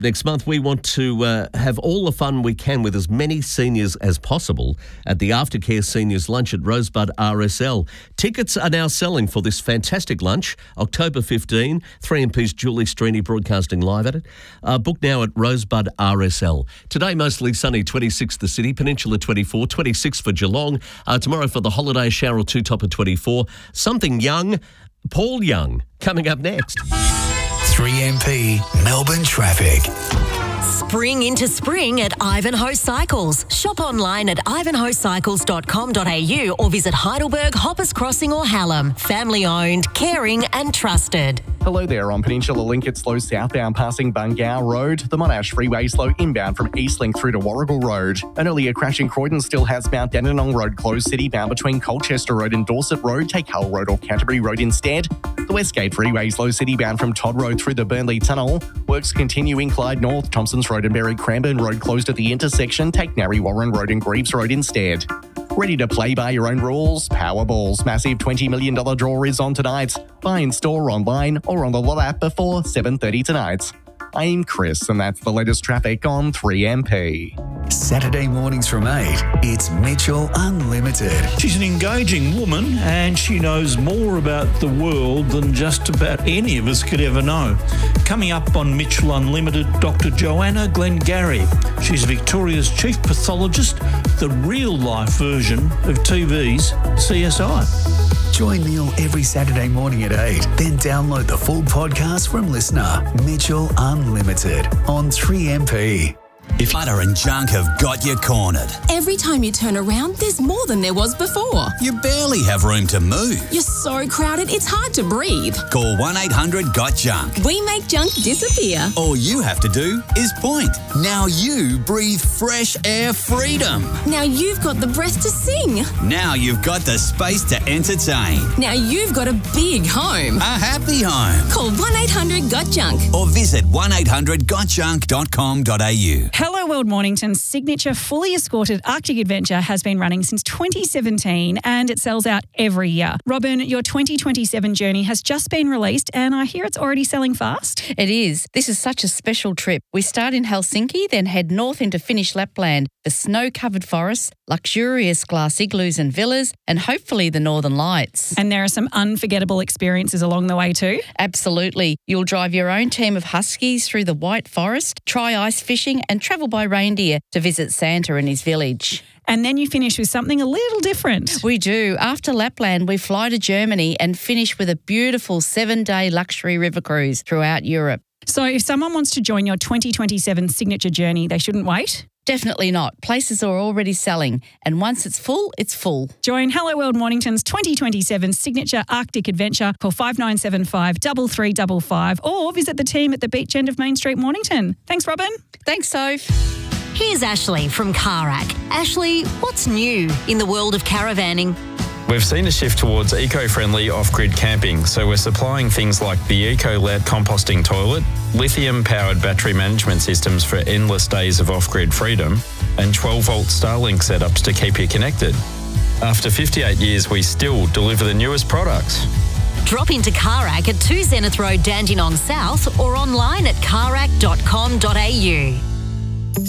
Next month, we want to have all the fun we can with as many seniors as possible at the Aftercare Seniors Lunch at Rosebud RSL. Tickets are now selling for this fantastic lunch, October 15, 3MP's Julie Strini broadcasting live at it. Book now at Rosebud RSL. Today, mostly sunny, 26 the city, Peninsula 24, 26 for Geelong. Tomorrow for the holiday, shower or two-top of 24. Something young, Paul Young, coming up next. 3MP Melbourne traffic. Spring into spring at Ivanhoe Cycles. Shop online at ivanhoecycles.com.au or visit Heidelberg, Hoppers Crossing or Hallam. Family owned, caring and trusted. Hello there. On Peninsula Link, it's slow southbound passing Bungow Road. The Monash Freeway slow inbound from Eastlink through to Warrigal Road. An earlier crash in Croydon still has Mount Dandenong Road closed citybound between Colchester Road and Dorset Road. Take Hull Road or Canterbury Road instead. The Westgate Freeway slow citybound from Todd Road through the Burnley Tunnel. Works continue in Clyde North. Thompsons Road and Berry Cranbourne Road closed at the intersection. Take Narry Warren Road and Greaves Road instead. Ready to play by your own rules? Powerball's massive $20 million draw is on tonight. Buy in store, online or on the Lot app before 7:30 tonight. I'm Chris and that's the latest traffic on 3MP. Saturday mornings from 8, it's Mitchell Unlimited. She's an engaging woman and she knows more about the world than just about any of us could ever know. Coming up on Mitchell Unlimited, Dr. Joanna Glengarry. She's Victoria's chief pathologist, the real-life version of TV's CSI. Join Neil every Saturday morning at 8. Then download the full podcast from Listener. Mitchell Unlimited on 3MP. If clutter and junk have got you cornered. Every time you turn around, there's more than there was before. You barely have room to move. You're so crowded, it's hard to breathe. Call 1-800-GOT-JUNK. We make junk disappear. All you have to do is point. Now you breathe fresh air freedom. Now you've got the breath to sing. Now you've got the space to entertain. Now you've got a big home. A happy home. Call 1-800-GOT-JUNK. Or visit 1-800-GOTJUNK.com.au. Hello World Mornington's signature fully escorted Arctic adventure has been running since 2017 and it sells out every year. Robin, your 2027 journey has just been released and I hear it's already selling fast. It is. This is such a special trip. We start in Helsinki, then head north into Finnish Lapland for snow-covered forests, luxurious glass igloos and villas, and hopefully the Northern Lights. And there are some unforgettable experiences along the way too? Absolutely. You'll drive your own team of huskies through the White Forest, try ice fishing and travel by reindeer to visit Santa and his village. And then you finish with something a little different. We do. After Lapland, we fly to Germany and finish with a beautiful 7-day luxury river cruise throughout Europe. So if someone wants to join your 2027 signature journey, they shouldn't wait? Definitely not. Places are already selling, and once it's full, it's full. Join Hello World Mornington's 2027 signature Arctic adventure. Call 5975 3355 or visit the team at the beach end of Main Street, Mornington. Thanks, Robin. Thanks, Soph. Here's Ashley from Carac. Ashley, what's new in the world of caravanning? We've seen a shift towards eco-friendly off-grid camping, so we're supplying things like the EcoLet composting toilet, lithium-powered battery management systems for endless days of off-grid freedom, and 12-volt Starlink setups to keep you connected. After 58 years, we still deliver the newest products. Drop into Carac at 2 Zenith Road, Dandenong South or online at carac.com.au.